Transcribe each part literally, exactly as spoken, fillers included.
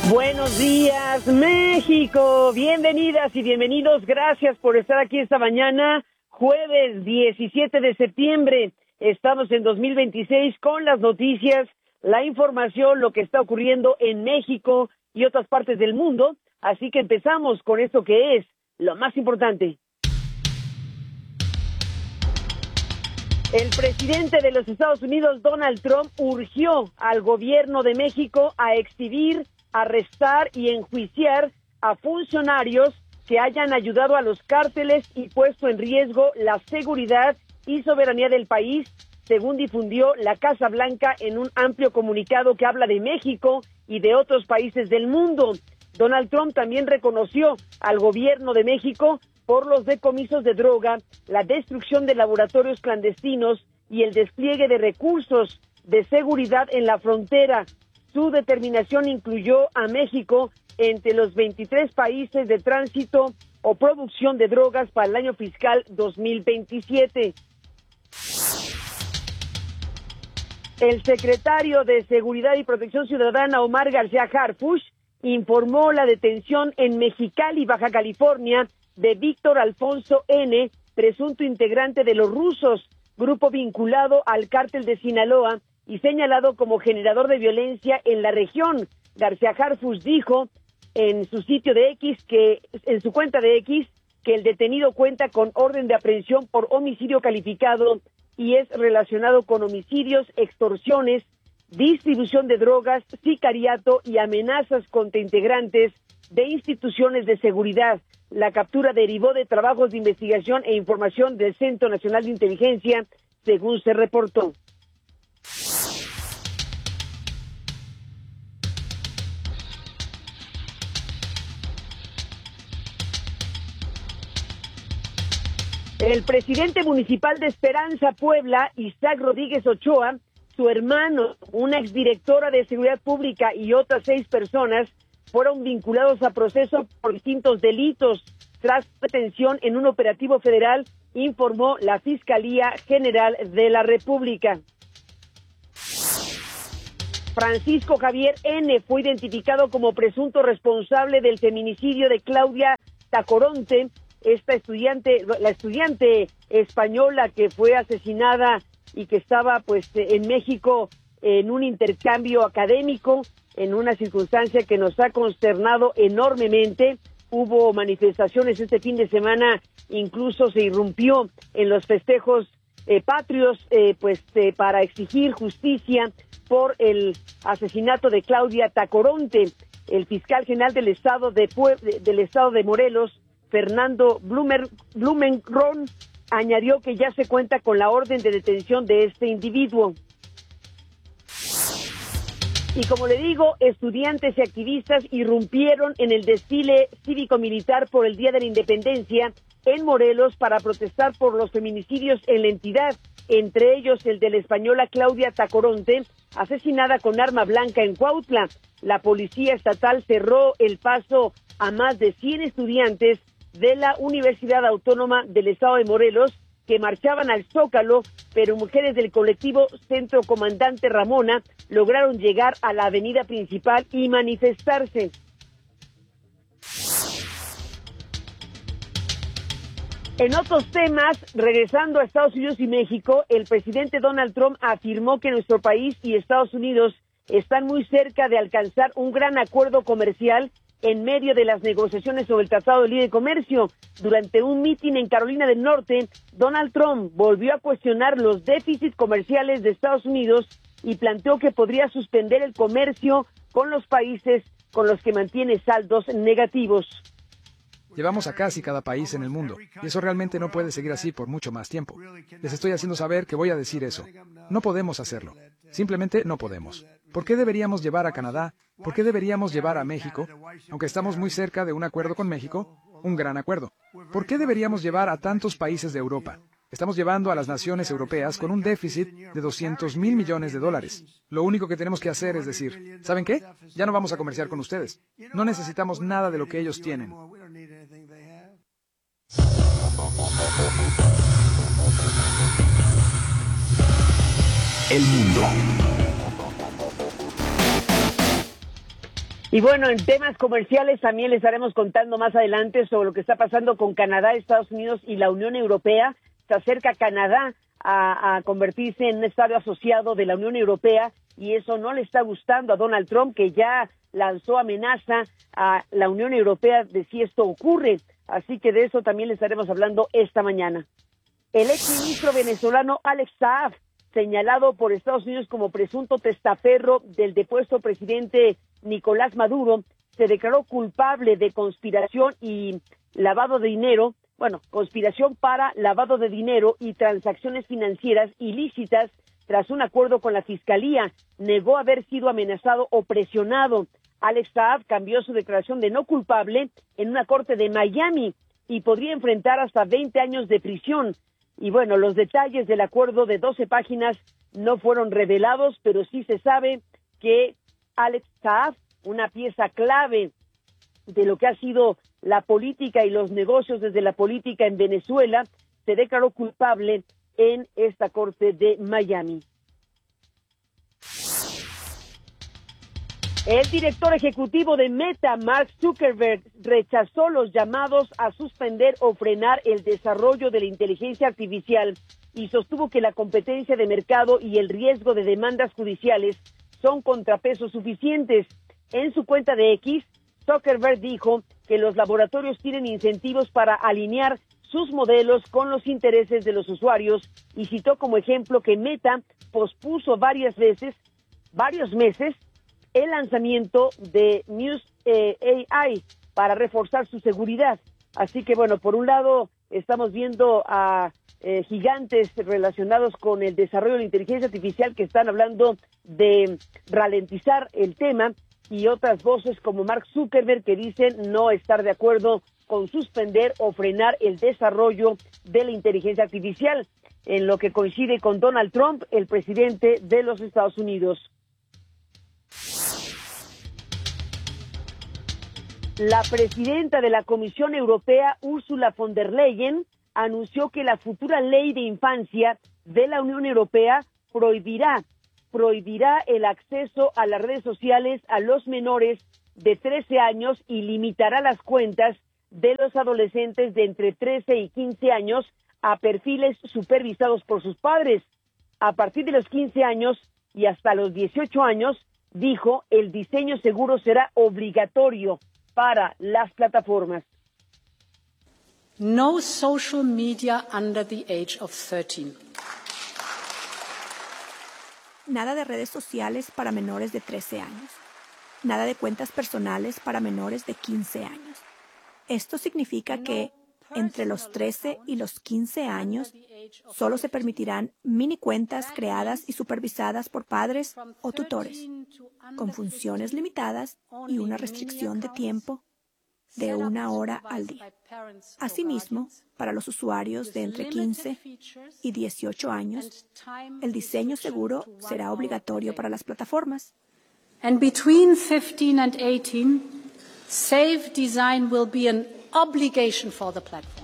Buenos días, México. Bienvenidas y bienvenidos. Gracias por estar aquí esta mañana, jueves diecisiete de septiembre. Estamos en dos mil veintiséis con las noticias, la información, lo que está ocurriendo en México y otras partes del mundo. Así que empezamos con esto que es lo más importante. El presidente de los Estados Unidos, Donald Trump, urgió al gobierno de México a exhibir, arrestar y enjuiciar a funcionarios que hayan ayudado a los cárteles y puesto en riesgo la seguridad y soberanía del país, según difundió la Casa Blanca en un amplio comunicado que habla de México y de otros países del mundo. Donald Trump también reconoció al gobierno de México por los decomisos de droga, la destrucción de laboratorios clandestinos y el despliegue de recursos de seguridad en la frontera. Su determinación incluyó a México entre los veintitrés países de tránsito o producción de drogas para el año fiscal dos mil veintisiete. El secretario de Seguridad y Protección Ciudadana, Omar García Harfuch, informó la detención en Mexicali, Baja California, de Víctor Alfonso N., presunto integrante de los Rusos, grupo vinculado al cártel de Sinaloa y señalado como generador de violencia en la región. García Harfuch dijo en su sitio de X, que en su cuenta de X, que el detenido cuenta con orden de aprehensión por homicidio calificado y es relacionado con homicidios, extorsiones, distribución de drogas, sicariato y amenazas contra integrantes de instituciones de seguridad. La captura derivó de trabajos de investigación e información del Centro Nacional de Inteligencia, según se reportó. El presidente municipal de Esperanza, Puebla, Isaac Rodríguez Ochoa, su hermano, una exdirectora de Seguridad Pública y otras seis personas fueron vinculados a proceso por distintos delitos tras detención en un operativo federal, informó la Fiscalía General de la República. Francisco Javier N. fue identificado como presunto responsable del feminicidio de Claudia Tacoronte, esta estudiante, la estudiante española que fue asesinada y que estaba pues en México en un intercambio académico, en una circunstancia que nos ha consternado enormemente. Hubo manifestaciones este fin de semana, incluso se irrumpió en los festejos eh, patrios, eh, pues eh, para exigir justicia por el asesinato de Claudia Tacoronte. El fiscal general del estado de Pue- del estado de Morelos, Fernando Blumer, Blumenron, añadió que ya se cuenta con la orden de detención de este individuo. Y como le digo, estudiantes y activistas irrumpieron en el desfile cívico-militar por el Día de la Independencia en Morelos para protestar por los feminicidios en la entidad, entre ellos el de la española Claudia Tacoronte, asesinada con arma blanca en Cuautla. La policía estatal cerró el paso a más de cien estudiantes de la Universidad Autónoma del Estado de Morelos que marchaban al Zócalo, pero mujeres del colectivo Centro Comandante Ramona lograron llegar a la avenida principal y manifestarse. En otros temas, regresando a Estados Unidos y México, el presidente Donald Trump afirmó que nuestro país y Estados Unidos están muy cerca de alcanzar un gran acuerdo comercial en medio de las negociaciones sobre el Tratado de Libre Comercio. Durante un mitin en Carolina del Norte, Donald Trump volvió a cuestionar los déficits comerciales de Estados Unidos y planteó que podría suspender el comercio con los países con los que mantiene saldos negativos. Llevamos a casi cada país en el mundo, y eso realmente no puede seguir así por mucho más tiempo. Les estoy haciendo saber que voy a decir eso. No podemos hacerlo. Simplemente no podemos. ¿Por qué deberíamos llevar a Canadá? ¿Por qué deberíamos llevar a México? Aunque estamos muy cerca de un acuerdo con México, un gran acuerdo. ¿Por qué deberíamos llevar a tantos países de Europa? Estamos llevando a las naciones europeas con un déficit de doscientos mil millones de dólares. Lo único que tenemos que hacer es decir, ¿saben qué? Ya no vamos a comerciar con ustedes. No necesitamos nada de lo que ellos tienen. El mundo. Y bueno, en temas comerciales también les estaremos contando más adelante sobre lo que está pasando con Canadá, Estados Unidos y la Unión Europea. Se acerca Canadá a, a convertirse en un estado asociado de la Unión Europea y eso no le está gustando a Donald Trump, que ya lanzó amenaza a la Unión Europea de si esto ocurre. Así que de eso también les estaremos hablando esta mañana. El exministro venezolano Alex Saab, señalado por Estados Unidos como presunto testaferro del depuesto presidente Nicolás Maduro, se declaró culpable de conspiración y lavado de dinero, bueno, conspiración para lavado de dinero y transacciones financieras ilícitas tras un acuerdo con la Fiscalía. Negó haber sido amenazado o presionado. Alex Saab cambió su declaración de no culpable en una corte de Miami y podría enfrentar hasta veinte años de prisión. Y bueno, los detalles del acuerdo de doce páginas no fueron revelados, pero sí se sabe que Alex Saab, una pieza clave de lo que ha sido la política y los negocios desde la política en Venezuela, se declaró culpable en esta corte de Miami. El director ejecutivo de Meta, Mark Zuckerberg, rechazó los llamados a suspender o frenar el desarrollo de la inteligencia artificial y sostuvo que la competencia de mercado y el riesgo de demandas judiciales son contrapesos suficientes. En su cuenta de X, Zuckerberg dijo que los laboratorios tienen incentivos para alinear sus modelos con los intereses de los usuarios y citó como ejemplo que Meta pospuso varias veces, varios meses, el lanzamiento de Muse eh, A I para reforzar su seguridad. Así que, bueno, por un lado estamos viendo a eh, gigantes relacionados con el desarrollo de la inteligencia artificial que están hablando de ralentizar el tema y otras voces como Mark Zuckerberg que dicen no estar de acuerdo con suspender o frenar el desarrollo de la inteligencia artificial, en lo que coincide con Donald Trump, el presidente de los Estados Unidos. La presidenta de la Comisión Europea, Ursula von der Leyen, anunció que la futura ley de infancia de la Unión Europea prohibirá, prohibirá el acceso a las redes sociales a los menores de trece años y limitará las cuentas de los adolescentes de entre trece y quince años a perfiles supervisados por sus padres. A partir de los quince años y hasta los dieciocho años, dijo, el diseño seguro será obligatorio para las plataformas. No social media under the age of thirteen. Nada de redes sociales para menores de trece años. Nada de cuentas personales para menores de quince años. Esto significa que entre los trece y los quince años solo se permitirán mini cuentas creadas y supervisadas por padres o tutores, con funciones limitadas y una restricción de tiempo de una hora al día. Asimismo, para los usuarios de entre quince y dieciocho años, el diseño seguro será obligatorio para las plataformas. And between fifteen and eighteen, safe design will be an obligation for the platforms.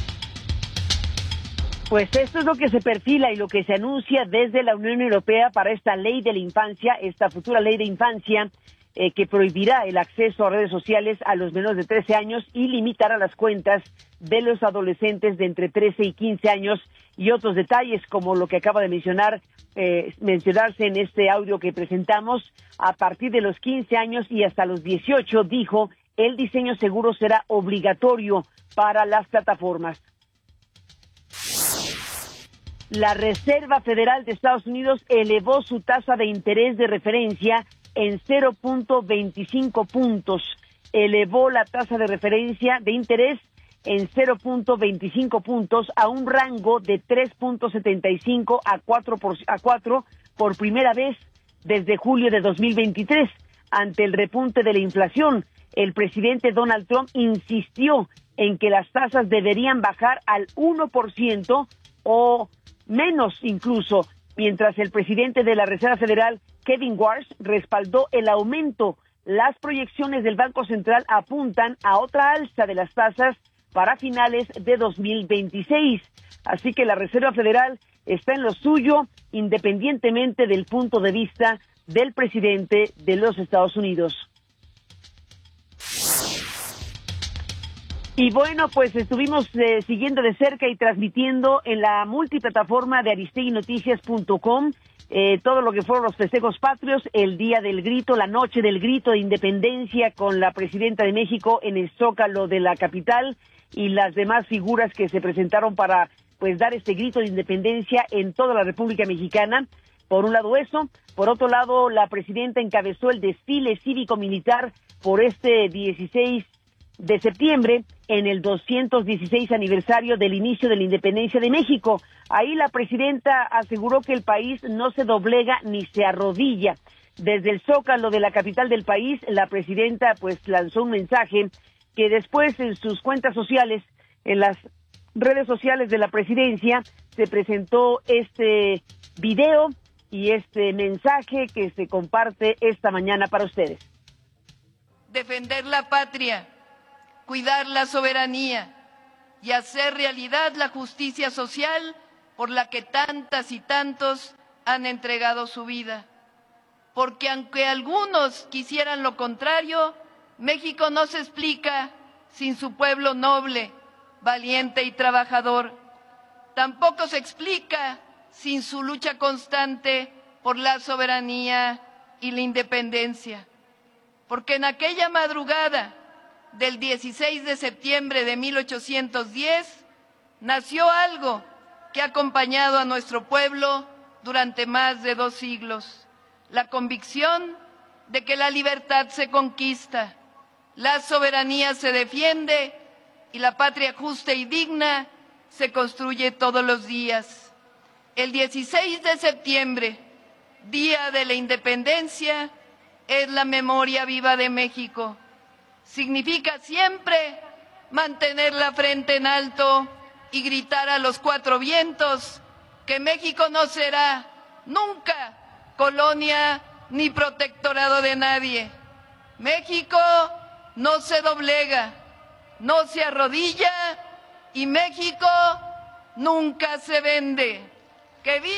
Pues esto es lo que se perfila y lo que se anuncia desde la Unión Europea para esta ley de la infancia, esta futura ley de infancia eh, que prohibirá el acceso a redes sociales a los menores de trece años y limitará las cuentas de los adolescentes de entre trece y quince años y otros detalles como lo que acaba de mencionar, eh, mencionarse en este audio que presentamos. A partir de los quince años y hasta los dieciocho, dijo, el diseño seguro será obligatorio para las plataformas. La Reserva Federal de Estados Unidos elevó su tasa de interés de referencia en cero punto veinticinco puntos. Elevó la tasa de referencia de interés en cero punto veinticinco puntos a un rango de tres punto setenta y cinco a cuatro por, a cuatro por primera vez desde julio de dos mil veintitrés. Ante el repunte de la inflación, el presidente Donald Trump insistió en que las tasas deberían bajar al uno por ciento o menos incluso, mientras el presidente de la Reserva Federal, Kevin Warsh, respaldó el aumento. Las proyecciones del Banco Central apuntan a otra alza de las tasas para finales de dos mil veintiséis. Así que la Reserva Federal está en lo suyo, independientemente del punto de vista del presidente de los Estados Unidos. Y bueno, pues estuvimos eh, siguiendo de cerca y transmitiendo en la multiplataforma de aristegui noticias punto com eh, todo lo que fueron los festejos patrios, el día del grito, la noche del grito de independencia con la presidenta de México en el Zócalo de la capital y las demás figuras que se presentaron para pues dar este grito de independencia en toda la República Mexicana. Por un lado eso, por otro lado la presidenta encabezó el desfile cívico-militar por este dieciséis de septiembre en el doscientos dieciséis aniversario del inicio de la independencia de México. Ahí la presidenta aseguró que el país no se doblega ni se arrodilla. Desde el Zócalo de la capital del país, la presidenta pues lanzó un mensaje que después en sus cuentas sociales, en las redes sociales de la presidencia, se presentó este video y este mensaje que se comparte esta mañana para ustedes. Defender la patria, cuidar la soberanía y hacer realidad la justicia social por la que tantas y tantos han entregado su vida. Porque aunque algunos quisieran lo contrario, México no se explica sin su pueblo noble, valiente y trabajador. Tampoco se explica sin su lucha constante por la soberanía y la independencia. Porque en aquella madrugada del dieciséis de septiembre de mil ochocientos diez nació algo que ha acompañado a nuestro pueblo durante más de dos siglos: la convicción de que la libertad se conquista, la soberanía se defiende y la patria justa y digna se construye todos los días. El dieciséis de septiembre, Día de la Independencia, es la memoria viva de México. Significa siempre mantener la frente en alto y gritar a los cuatro vientos que México no será nunca colonia ni protectorado de nadie. México no se doblega, no se arrodilla y México nunca se vende. ¡Que viva!